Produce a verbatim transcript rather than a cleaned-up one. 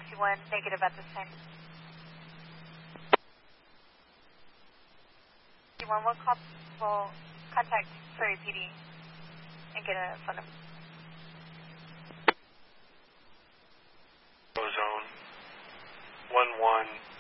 two one, negative at this time. two one, we'll, call, we'll contact Surrey P D and get a phone number. Ozone one one.